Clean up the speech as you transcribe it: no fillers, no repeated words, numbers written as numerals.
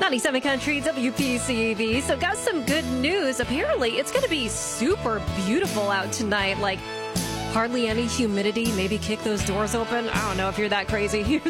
97 Country WPCV. So got some good news. Apparently, it's going to be super beautiful out tonight. Like hardly any humidity. Maybe kick those doors open. I don't know if you're that crazy. Here's